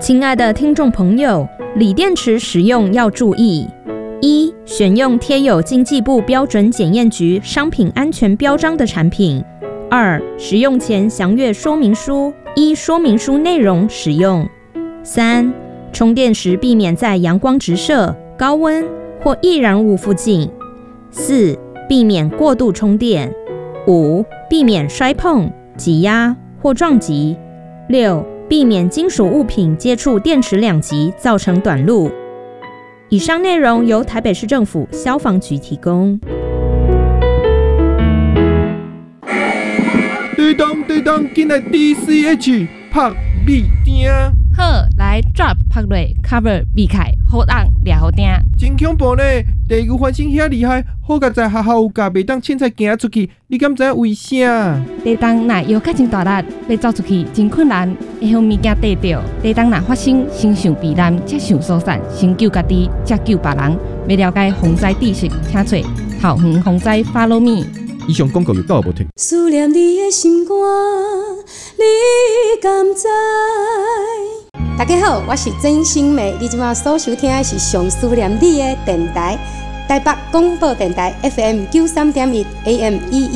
亲爱的听众朋友，锂电池使用要注意：一、选用贴有经济部标准检验局商品安全标章的产品；二、使用前详阅说明书，依说明书内容使用；三、充电时避免在阳光直射、高温或易燃物附近；四、避免过度充电；五、避免摔碰、挤压或撞击；六、避免金属物品接触电池两极造成短路。以上内容由台北市政府消防局提供。 对当，进来 DCH 拍米丁。 好，来 drop 拍落 cover 避开，好当抓好定。 真恐怖呢！地球翻身遐厉害，好甲在学校有教，袂当凊彩行出去。你敢知影为啥？ 地动若摇较真大力，要走出去真困难，会向物件跌着。地动若发生，先想避难，才想疏散，先救家己，才救别人。要了解防灾知识，请做校园防灾 Follow Me。 以上广告有够无听？ 思念你的心肝，你敢知？大家好，我是曾心美，你即马所收听的是上思念你的电台，台北广播电台 FM 93.1 AM 11。